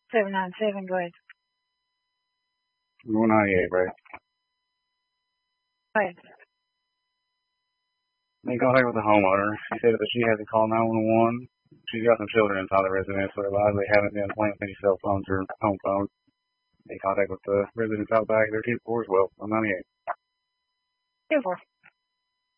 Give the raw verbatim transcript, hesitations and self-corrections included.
seven nine seven, go ahead. one ninety-eight, right? Go ahead. In contact with the homeowner, she said that she had to call nine one one. She's got some children inside the residence, so they haven't been playing with any cell phones or home phones. In contact with the residents out back, their two four as well, one ninety-eight. two four.